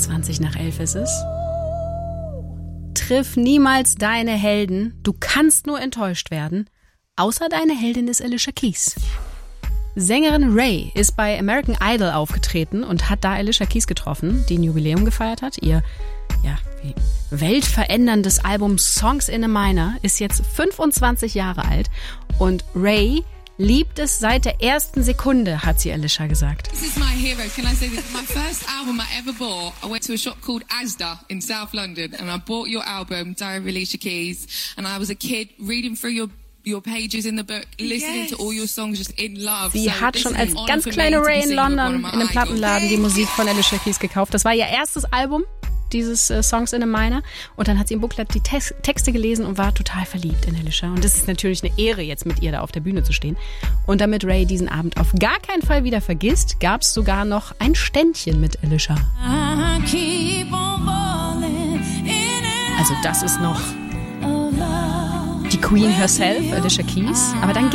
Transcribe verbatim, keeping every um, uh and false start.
zwanzig nach elf ist es. Triff niemals deine Helden. Du kannst nur enttäuscht werden. Außer deine Heldin ist Alicia Keys. Sängerin Ray ist bei American Idol aufgetreten und hat da Alicia Keys getroffen, die ein Jubiläum gefeiert hat. Ihr ja, wie weltveränderndes Album Songs in a Minor ist jetzt fünfundzwanzig Jahre alt und Ray liebt es seit der ersten Sekunde, hat sie Alicia gesagt. This is my hero. Can I say this? My first album I ever bought, I went to a shop called Asda in South London and I bought your album, Diary of Alicia Keys, and I was a kid reading through your your pages in the book, listening yes. to all your songs, just in love. Sie so hat schon als ganz kleine Ray in London in einem Plattenladen die Musik von Alicia Keys gekauft. Das war ihr erstes Album, dieses äh, Songs in a Minor. Und dann hat sie im Booklet die Tex- Texte gelesen und war total verliebt in Alicia. Und das ist natürlich eine Ehre, jetzt mit ihr da auf der Bühne zu stehen. Und damit Ray diesen Abend auf gar keinen Fall wieder vergisst, gab es sogar noch ein Ständchen mit Alicia. Also das ist noch die Queen herself, Alicia Keys. Aber dann